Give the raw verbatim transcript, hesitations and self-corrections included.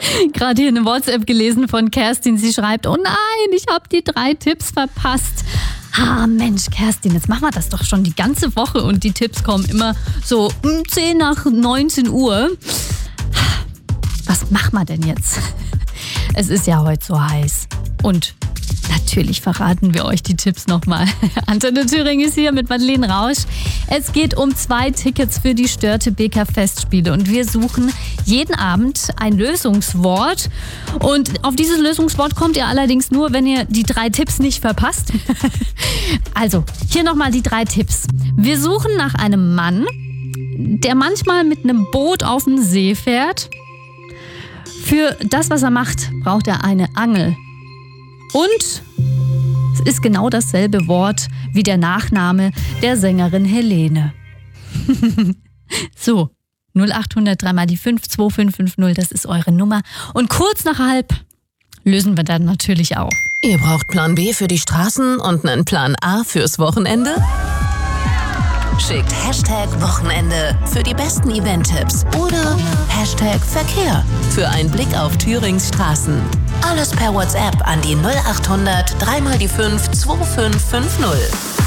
Gerade hier eine WhatsApp gelesen von Kerstin. Sie schreibt, oh nein, ich habe die drei Tipps verpasst. Ah Mensch, Kerstin, jetzt machen wir das doch schon die ganze Woche und die Tipps kommen immer so um zehn nach neunzehn Uhr. Was machen wir denn jetzt? Es ist ja heute so heiß und natürlich verraten wir euch die Tipps nochmal. Antenne Thüringen ist hier mit Madeleine Rausch. Es geht um zwei Tickets für die Störtebeker Festspiele und wir suchen jeden Abend ein Lösungswort. Und auf dieses Lösungswort kommt ihr allerdings nur, wenn ihr die drei Tipps nicht verpasst. Also, hier nochmal die drei Tipps. Wir suchen nach einem Mann, der manchmal mit einem Boot auf dem See fährt. Für das, was er macht, braucht er eine Angel. Und es ist genau dasselbe Wort wie der Nachname der Sängerin Helene. So, null acht null null drei mal die fünf zwei fünf fünf null, das ist eure Nummer. Und kurz nach halb lösen wir dann natürlich auf. Ihr braucht Plan B für die Straßen und einen Plan A fürs Wochenende? Schickt Hashtag Wochenende für die besten Event-Tipps oder Hashtag Verkehr für einen Blick auf Thürings Straßen. Alles per WhatsApp an die null acht hundert drei mal die fünf zwei fünf fünf null.